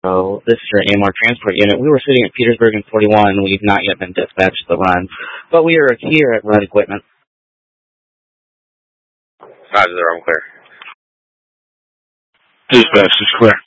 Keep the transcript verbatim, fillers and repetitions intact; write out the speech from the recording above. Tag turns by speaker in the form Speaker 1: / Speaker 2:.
Speaker 1: So this is your A M R transport unit. We were sitting at Petersburg in forty-one. We've not yet been dispatched to the run, but we are here at Run Equipment.
Speaker 2: Roger, I'm clear.
Speaker 3: Dispatch is clear.